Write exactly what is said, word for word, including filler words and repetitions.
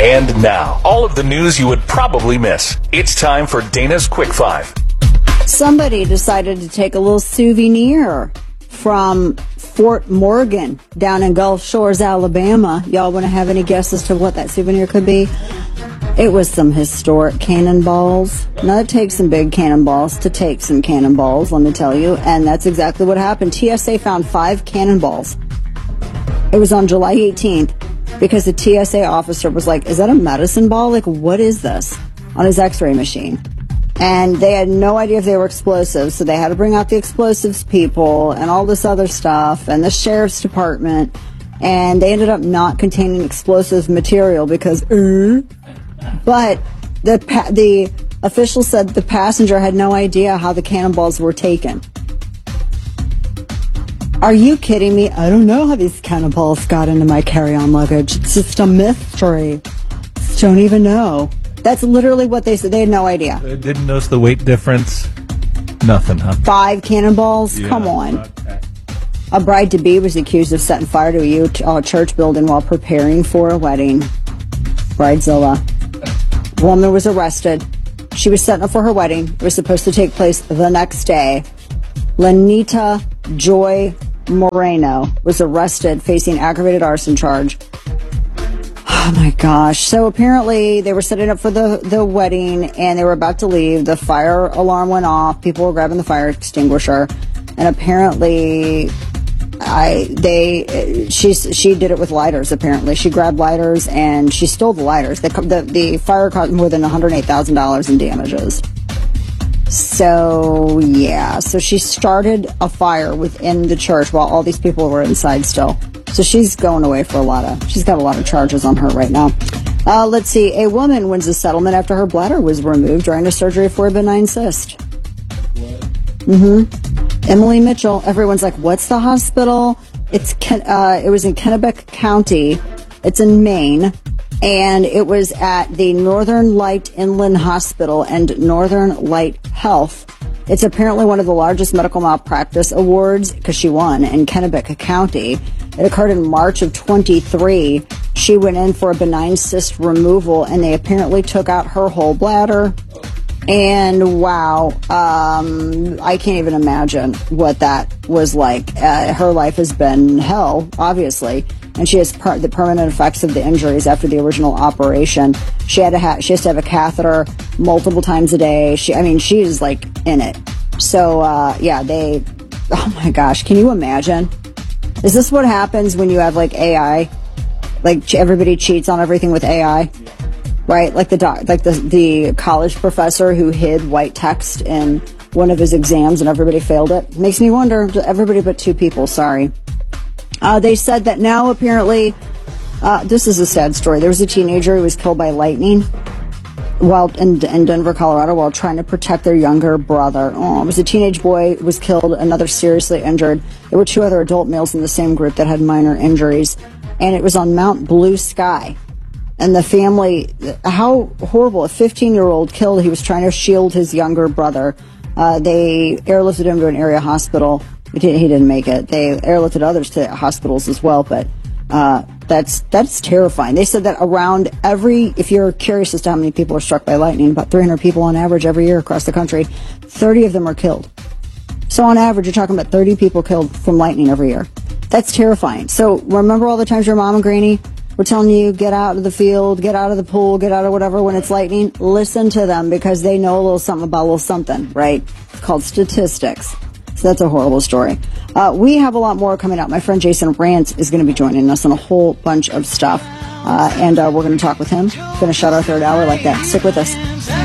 And now, all of the news you would probably miss. It's time for Dana's Quick Five. Somebody decided to take a little souvenir from Fort Morgan down in Gulf Shores, Alabama. Y'all want to have any guesses to what that souvenir could be? It was some historic cannonballs. Now, it takes some big cannonballs to take some cannonballs, let me tell you. And that's exactly what happened. T S A found five cannonballs. It was on July eighteenth because the T S A officer was like, is that a medicine ball? Like, what is this? On his x-ray machine. And they had no idea if they were explosives, so they had to bring out the explosives people and all this other stuff and the sheriff's department. And they ended up not containing explosive material because, uh, but the pa- the official said the passenger had no idea how the cannonballs were taken. Are you kidding me? I don't know how these cannonballs got into my carry-on luggage. It's just a mystery. Just don't even know. That's literally what they said. They had no idea. They didn't notice the weight difference. Nothing, huh? Five cannonballs? Yeah, Come on. okay. A bride-to-be was accused of setting fire to a youth, uh, church building while preparing for a wedding. Bridezilla. A woman was arrested. She was setting up for her wedding. It was supposed to take place the next day. Lenita Joy Moreno was arrested facing aggravated arson charge. Oh my gosh. So apparently they were setting up for the, the wedding and they were about to leave. The fire alarm went off. People were grabbing the fire extinguisher. And apparently I they she she did it with lighters. Apparently she grabbed lighters and she stole the lighters. The the, the fire caused more than one hundred eight thousand dollars in damages. So yeah, so she started a fire within the church while all these people were inside still. So she's going away for a lot of, she's got a lot of charges on her right now. Uh, let's see, a woman wins a settlement after her bladder was removed during a surgery for a benign cyst. What? Mm-hmm. Emily Mitchell. Everyone's like, what's the hospital? It's uh, it was in Kennebec County. It's in Maine. And it was at the Northern Light Inland Hospital and Northern Light Health. It's apparently one of the largest medical malpractice awards because she won in Kennebec County. It occurred in March of twenty-three. She went in for a benign cyst removal, and they apparently took out her whole bladder. And wow, um, I can't even imagine what that was like. Uh, her life has been hell, obviously. And she has per- the permanent effects of the injuries after the original operation. She had to ha- she has to have a catheter multiple times a day. She, I mean, she is like in it. So uh, yeah, they. Oh my gosh, can you imagine? Is this what happens when you have like A I? Like everybody cheats on everything with A I, right? Like the doc, like the the college professor who hid white text in one of his exams and everybody failed it. Makes me wonder. Everybody but two people. Sorry. Uh, they said that now apparently, uh, this is a sad story. There was a teenager who was killed by lightning while in, in Denver, Colorado, while trying to protect their younger brother. Oh, it was a teenage boy who was killed, another seriously injured. There were two other adult males in the same group that had minor injuries, and it was on Mount Blue Sky. And the family, how horrible, a fifteen-year-old killed. He was trying to shield his younger brother. Uh, they airlifted him to an area hospital. He didn't make it. They airlifted others to hospitals as well, but uh, that's that's terrifying. They said that around every, if you're curious as to how many people are struck by lightning, about three hundred people on average every year across the country, thirty of them are killed. So on average, you're talking about thirty people killed from lightning every year. That's terrifying. So remember all the times your mom and granny were telling you, get out of the field, get out of the pool, get out of whatever when it's lightning? Listen to them because they know a little something about a little something, right? It's called statistics. So that's a horrible story. Uh, we have a lot more coming up. My friend Jason Rantz is going to be joining us on a whole bunch of stuff. Uh, and uh, we're going to talk with him, finish out our third hour like that. Stick with us.